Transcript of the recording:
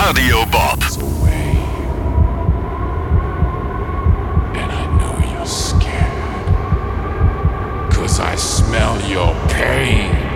Radio Bob. Away. And I know you're scared. 'Cause I smell your pain.